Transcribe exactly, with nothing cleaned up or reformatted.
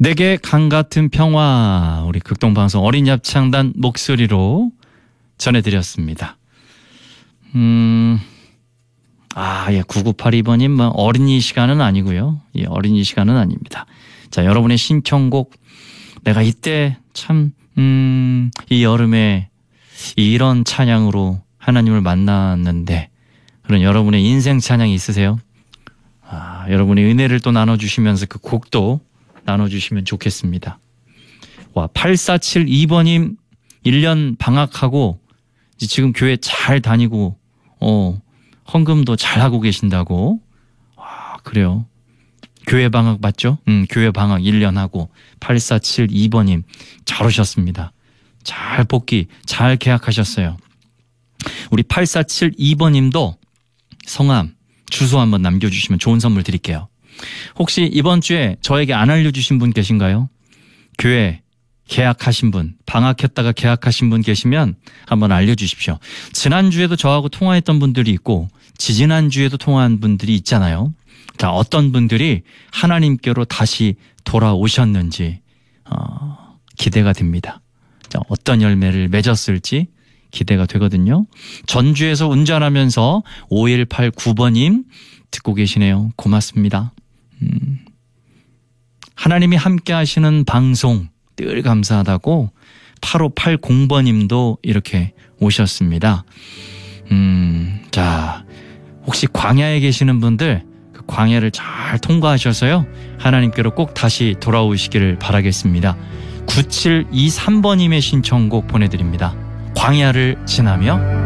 내게 강 같은 평화, 우리 극동방송 어린이 합창단 목소리로 전해드렸습니다. 음, 아, 예, 구구팔이 번님, 뭐, 어린이 시간은 아니고요. 예, 어린이 시간은 아닙니다. 자, 여러분의 신청곡, 내가 이때 참, 음, 이 여름에 이런 찬양으로 하나님을 만났는데, 그런 여러분의 인생 찬양이 있으세요? 아, 여러분의 은혜를 또 나눠주시면서 그 곡도 나눠주시면 좋겠습니다. 와, 팔사칠이 번님, 일 년 방학하고, 지금 교회 잘 다니고, 어, 헌금도 잘 하고 계신다고. 와, 그래요. 교회 방학 맞죠? 음, 교회 방학 일 년 하고, 팔사칠이 번님, 잘 오셨습니다. 잘 복귀, 잘 계약하셨어요. 우리 팔사칠이 번님도 성함, 주소 한번 남겨주시면 좋은 선물 드릴게요. 혹시 이번 주에 저에게 안 알려주신 분 계신가요? 교회 계약하신 분, 방학했다가 계약하신 분 계시면 한번 알려주십시오. 지난주에도 저하고 통화했던 분들이 있고 지지난주에도 통화한 분들이 있잖아요. 자, 어떤 분들이 하나님께로 다시 돌아오셨는지 어, 기대가 됩니다. 자, 어떤 열매를 맺었을지 기대가 되거든요. 전주에서 운전하면서 오일팔구 번님 듣고 계시네요. 고맙습니다. 음, 하나님이 함께 하시는 방송 늘 감사하다고 팔오팔공 번님도 이렇게 오셨습니다. 음, 자, 혹시 광야에 계시는 분들 그 광야를 잘 통과하셔서요 하나님께로 꼭 다시 돌아오시기를 바라겠습니다. 구칠이삼 번님의 신청곡 보내드립니다. 광야를 지나며.